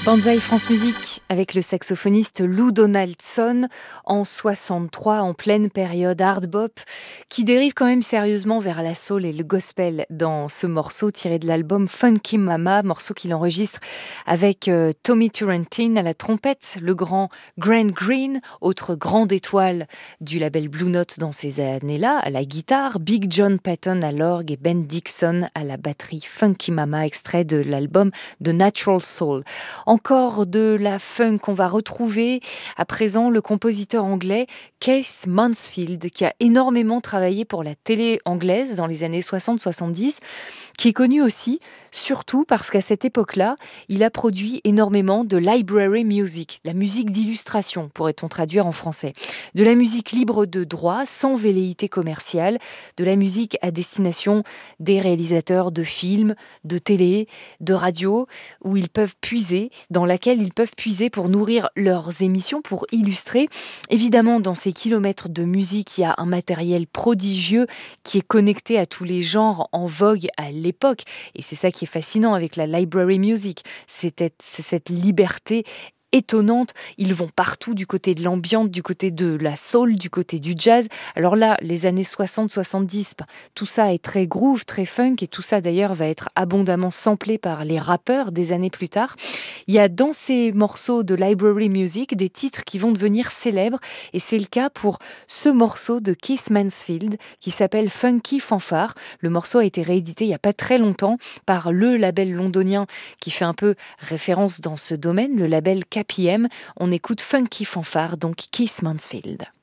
Banzai France Musique avec le saxophoniste Lou Donaldson en 63, en pleine période hard bop, qui dérive quand même sérieusement vers la soul et le gospel dans ce morceau tiré de l'album Funky Mama, morceau qu'il enregistre avec Tommy Turrentine à la trompette, le grand Grant Green, autre grande étoile du label Blue Note dans ces années-là, à la guitare, Big John Patton à l'orgue et Ben Dixon à la batterie. Funky Mama, extrait de l'album The Natural Soul. Encore de la funk, on va retrouver à présent le compositeur anglais Keith Mansfield, qui a énormément travaillé pour la télé anglaise dans les années 60-70, qui est connu aussi, surtout parce qu'à cette époque-là, il a produit énormément de library music, la musique d'illustration, pourrait-on traduire en français. De la musique libre de droit, sans velléité commerciale, de la musique à destination des réalisateurs de films, de télé, de radio, où ils peuvent puiser, dans laquelle ils peuvent puiser pour nourrir leurs émissions, pour illustrer. Évidemment, dans ces kilomètres de musique, il y a un matériel prodigieux qui est connecté à tous les genres en vogue à l'époque. Et c'est ça qui est fascinant avec la library music, c'est cette liberté étonnante. Ils vont partout, du côté de l'ambiance, du côté de la soul, du côté du jazz. Alors là, les années 60-70, tout ça est très groove, très funk, et tout ça d'ailleurs va être abondamment samplé par les rappeurs des années plus tard. Il y a dans ces morceaux de library music des titres qui vont devenir célèbres, et c'est le cas pour ce morceau de Keith Mansfield qui s'appelle Funky Fanfare. Le morceau a été réédité il n'y a pas très longtemps par le label londonien qui fait un peu référence dans ce domaine, le label KPM. On écoute Funky Fanfare, donc Keith Mansfield.